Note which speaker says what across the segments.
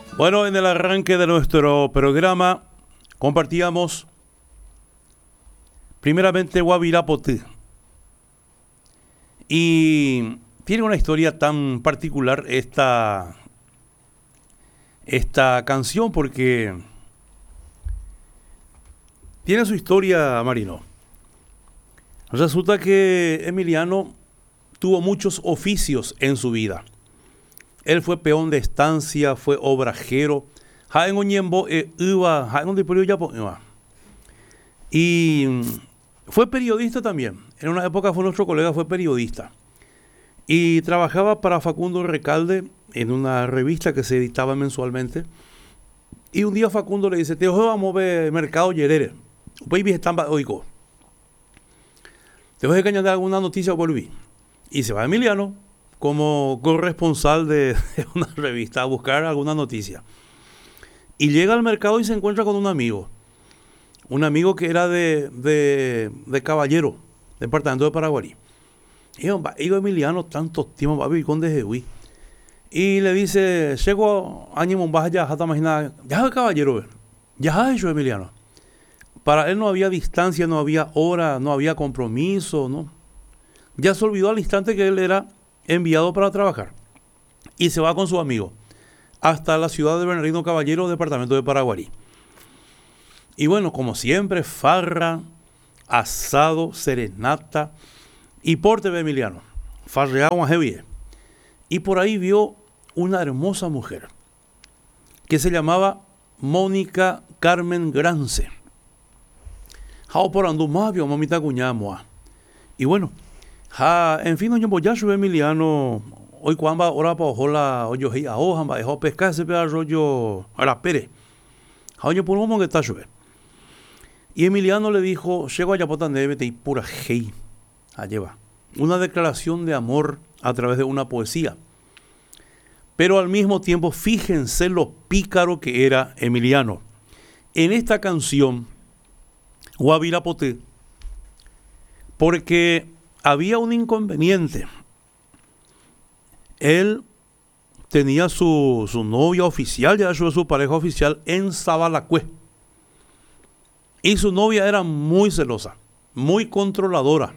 Speaker 1: Bueno, en el arranque de nuestro programa compartíamos primeramente Guavirapotí. Y tiene una historia tan particular esta canción porque tiene su historia, Marino. Resulta que Emiliano tuvo muchos oficios en su vida. Él fue peón de estancia, fue obrajero. Y fue periodista también. En una época fue nuestro colega, fue periodista. Y trabajaba para Facundo Recalde en una revista que se editaba mensualmente. Y un día Facundo le dice: te vamos a ver mercado Yerere. Te voy a cañar alguna noticia por mí. Y se va Emiliano como corresponsal de una revista a buscar alguna noticia. Y llega al mercado y se encuentra con un amigo que era de Caballero, departamento de Paraguarí. Y digo, Emiliano, tantos tiempos va a vivir con Dejehui. Y le dice: llego a Ñemombaja, ya hasta imaginar, ya es Caballero, ya es yo, Emiliano. Para él no había distancia, no había hora, no había compromiso, ¿no? Ya se olvidó al instante que él era enviado para trabajar. Y se va con su amigo hasta la ciudad de Bernardino Caballero, departamento de Paraguarí. Y bueno, como siempre, farra, asado, serenata y porte de Emiliano. Farreado a heavy. Y por ahí vio una hermosa mujer que se llamaba Mónica Carmen Grance. Jao por andu más vio mamita cuñamoa. Y bueno, en fin, doña Boyacho Emiliano, hoy cuando ahora para ojola, oyo a hoja, va a pescar ese rollo a la pere. Oye, por un momento que está llover. Y Emiliano le dijo: llego a Yapotanebe y pura hey. Allí va. Una declaración de amor a través de una poesía. Pero al mismo tiempo, fíjense lo pícaro que era Emiliano. En esta canción, Guavirapotí, porque había un inconveniente. Él tenía su novia oficial, ya su pareja oficial en Sabalacué. Y su novia era muy celosa, muy controladora.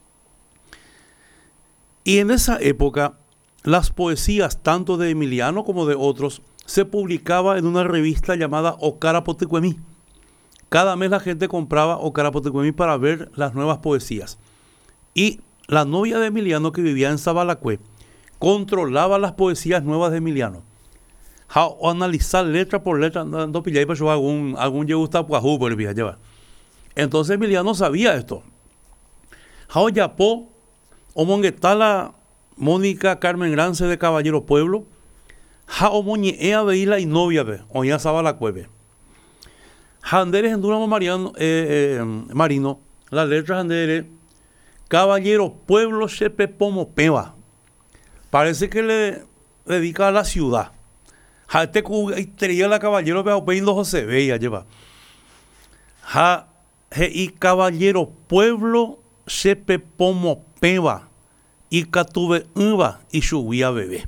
Speaker 1: Y en esa época, las poesías, tanto de Emiliano como de otros, se publicaba en una revista llamada Ocarapotecuemí. Cada mes la gente compraba Ocarapotecuemí para ver las nuevas poesías. Y la novia de Emiliano, que vivía en Sabalacué, controlaba las poesías nuevas de Emiliano. O analizar letra por letra, no pillé para yo algún yegusta puajú por el vieja lleva. Entonces Emiliano sabía esto. Jao yapó o monguetala Mónica Carmen Grance de Caballero Pueblo. Jao moñea veila y novia ve, o ya Sabalacué ve. Janderes en Duramo Marino, la letra Janderes, Caballero Pueblo Chepe Pomo Peva. Parece que le dedica a la ciudad. Ja, este cuitería la Caballero Peva Peindo José Bella lleva. Ja, y Caballero Pueblo Chepe Pomo Peva. Y Catuve Uva y Subía Bebé.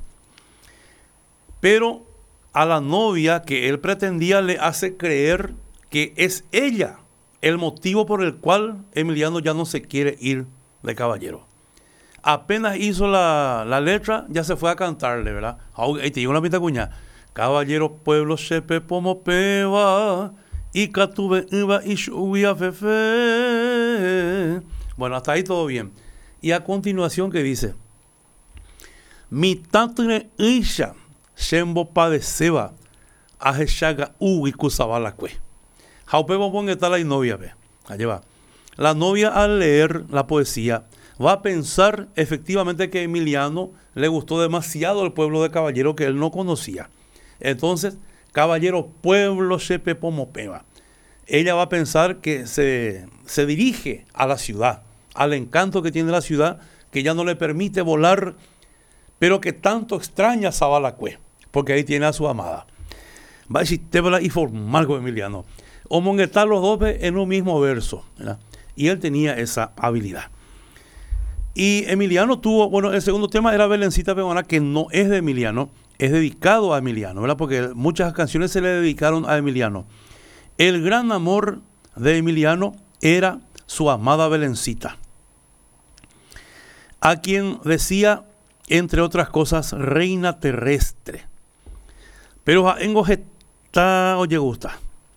Speaker 1: Pero a la novia que él pretendía le hace creer que es ella el motivo por el cual Emiliano ya no se quiere ir de Caballero. Apenas hizo la letra, ya se fue a cantarle, ¿verdad? Ahí te digo una pinta cuña. Caballero Pueblo Chepe Pomo Peva y Catuve Uva y Subía Fefe. Bueno, hasta ahí todo bien. Y a continuación, ¿qué dice? Mi tatre isha Shembo padeceba a Jeshaga Ugi Kusabalacue. Jaupe Bombón está la novia, ve. Allí va. La novia, al leer la poesía, va a pensar efectivamente que Emiliano le gustó demasiado el pueblo de Caballero que él no conocía. Entonces, Caballero Pueblo Chepe Pomo Peva. Ella va a pensar que se dirige a la ciudad, al encanto que tiene la ciudad, que ya no le permite volar, pero que tanto extraña a Sabalacué, porque ahí tiene a su amada. Va a decir Tebla y formal con Emiliano. O monguetar los dos en un mismo verso, ¿verdad? Y él tenía esa habilidad. Y Emiliano tuvo, bueno, el segundo tema era Belencita Peruana, que no es de Emiliano, es dedicado a Emiliano, ¿verdad? Porque muchas canciones se le dedicaron a Emiliano. El gran amor de Emiliano era su amada Belencita, a quien decía, entre otras cosas, reina terrestre. Pero en Gojeta, oye, gusta.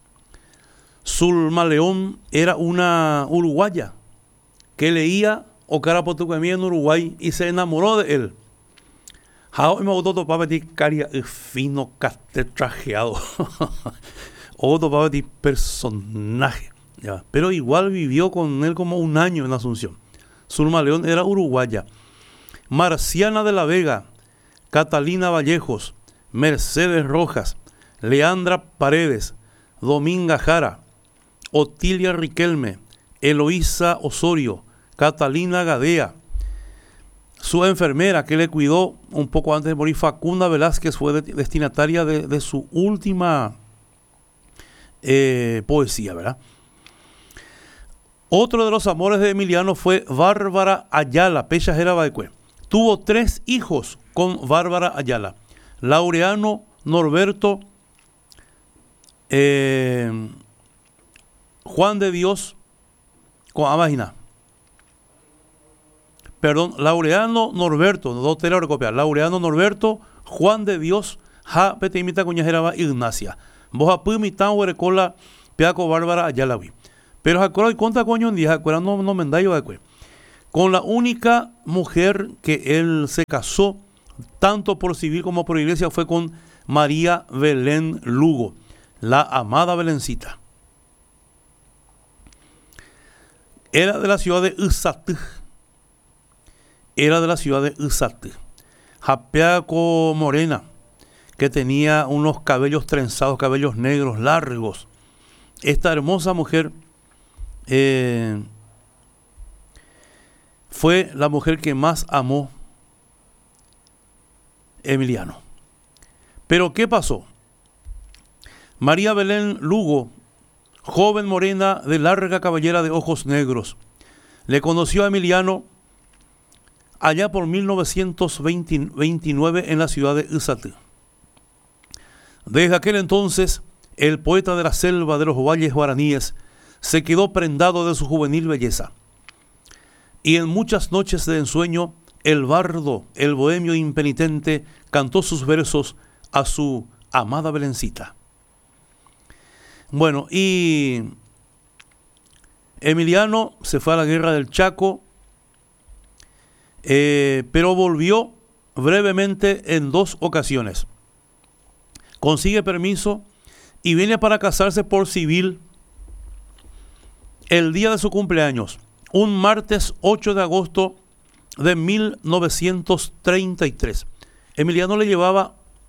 Speaker 1: Zulma León era una uruguaya que leía Ocara Potucamí en Uruguay y se enamoró de él. Jao me gustó topar petit caria fino caste trajeado. O topar petit personaje. Ya. Pero igual vivió con él como un año en Asunción. Zulma León era uruguaya. Marciana de la Vega, Catalina Vallejos, Mercedes Rojas, Leandra Paredes, Dominga Jara, Otilia Riquelme, Eloísa Osorio, Catalina Gadea. Su enfermera que le cuidó un poco antes de morir, Facunda Velázquez, fue destinataria de su última poesía, ¿verdad? Otro de los amores de Emiliano fue Bárbara Ayala, Pechajera Baecue. Tuvo 3 hijos con Bárbara Ayala: Laureano Norberto, Juan de Dios, con Amagina. Perdón, Laureano Norberto, no te lo recopiar. Laureano Norberto, Juan de Dios, ja petimita cuñajeraba Ignacia. Vos apumitan huerecola peaco Bárbara Ayala. Pero Jacora y conta coño en día, Jacora no mendayo de con la única mujer que él se casó, tanto por civil como por iglesia, fue con María Belén Lugo, la amada Belencita. Era de la ciudad de Usatí. Japeaco morena, que tenía unos cabellos trenzados, cabellos negros largos. Esta hermosa mujer fue la mujer que más amó Emiliano. Pero ¿qué pasó? María Belén Lugo, joven morena de larga cabellera de ojos negros, le conoció a Emiliano allá por 1929 en la ciudad de Usatí. Desde aquel entonces, el poeta de la selva de los valles guaraníes se quedó prendado de su juvenil belleza. Y en muchas noches de ensueño, el bardo, el bohemio impenitente, cantó sus versos a su amada Belencita. Bueno, y Emiliano se fue a la guerra del Chaco, pero volvió brevemente en 2 ocasiones. Consigue permiso y viene para casarse por civil el día de su cumpleaños, un martes 8 de agosto de 1933. Emiliano le llevaba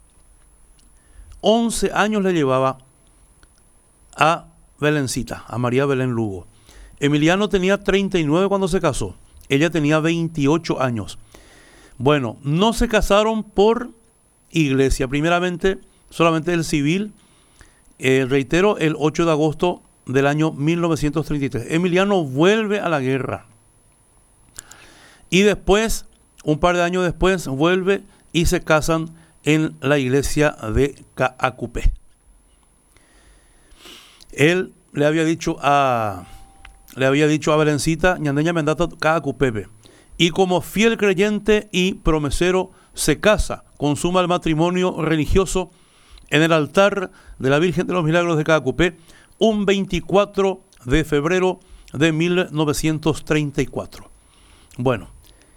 Speaker 1: 11 años, le llevaba a Belencita, a María Belén Lugo. Emiliano tenía 39 cuando se casó, ella tenía 28 años. Bueno, no se casaron por iglesia, primeramente solamente el civil, reitero, el 8 de agosto del año 1933. Emiliano vuelve a la guerra y después, un par de años después, vuelve y se casan en la iglesia de Caacupé. Él le había dicho a Belencita, ñandeña mendata Caacupé, y como fiel creyente y promesero se casa, consuma el matrimonio religioso en el altar de la Virgen de los Milagros de Caacupé, un 24 de febrero de 1934. Bueno,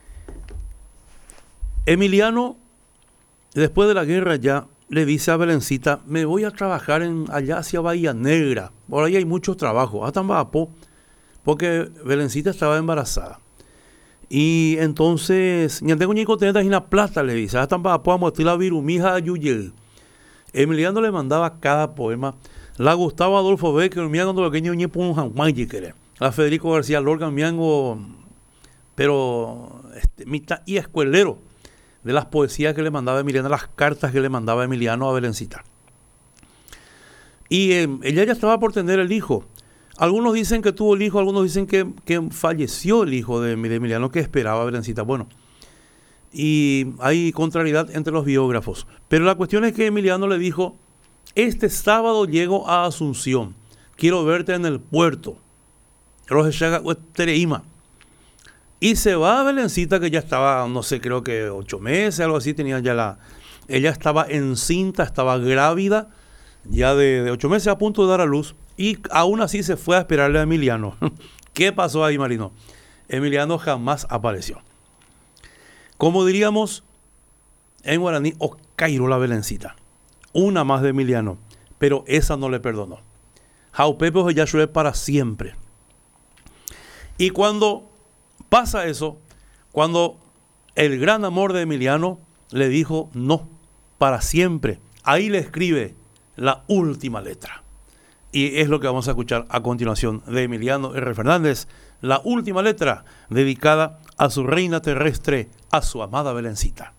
Speaker 1: Emiliano, después de la guerra ya, le dice a Belencita: me voy a trabajar allá hacia Bahía Negra, por ahí hay mucho trabajo, hasta en Bapó, porque Belencita estaba embarazada. Y entonces, ya tengo ñico teneta una plata, le dice, hasta en Bapó, amo la virumija Yuyel. Emiliano le mandaba cada poema. La Gustavo Adolfo Becker, miango lo que ñe pon Juanji querer. La Federico García Lorca, miango, pero mitad y escuelero de las poesías que le mandaba Emiliano, las cartas que le mandaba Emiliano a Belencita. Y ella ya estaba por tener el hijo. Algunos dicen que tuvo el hijo, algunos dicen que falleció el hijo de Emiliano, que esperaba a Belencita. Bueno, y hay contrariedad entre los biógrafos. Pero la cuestión es que Emiliano le dijo, este sábado llego a Asunción, quiero verte en el puerto. Y se va a Belencita, que ya estaba, no sé, creo que 8 meses, algo así, tenía ya ella estaba encinta, estaba grávida, ya de 8 meses, a punto de dar a luz, y aún así se fue a esperarle a Emiliano. ¿Qué pasó ahí, Marino? Emiliano jamás apareció. Como diríamos en guaraní, o cairo la Belencita. Una más de Emiliano, pero esa no le perdonó. Jaupepe ya llueve para siempre. Y cuando pasa eso, cuando el gran amor de Emiliano le dijo no, para siempre, ahí le escribe la última letra. Y es lo que vamos a escuchar a continuación de Emiliano R. Fernández, la última letra dedicada a su reina terrestre, a su amada Belencita.